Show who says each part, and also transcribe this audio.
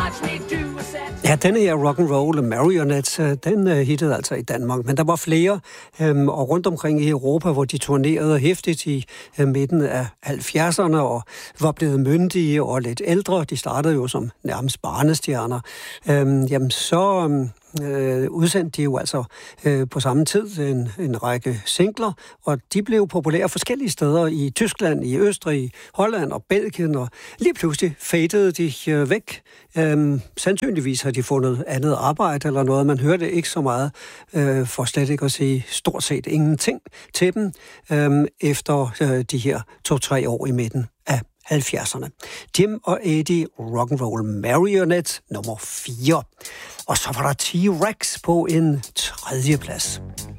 Speaker 1: Ja, denne her rock'n'roll Marionette, den hittede altså i Danmark, men der var flere, og rundt omkring i Europa, hvor de turnerede hæftigt i midten af 70'erne og var blevet myndige og lidt ældre. De startede jo som nærmest barnestjerner. Jamen så udsendte de jo altså på samme tid en række singler, og de blev populære forskellige steder i Tyskland, i Østrig, Holland og Belgien, og lige pludselig fadede de væk. Sandsynligvis har de fundet andet arbejde eller noget. Man hørte ikke så meget, for slet ikke at sige stort set ingenting til dem, efter de her 2-3 år i midten af 70'erne. Jim og Eddie, Rock'n'Roll Marionette, nummer 4. Og så var der T-Rex på en 3. plads.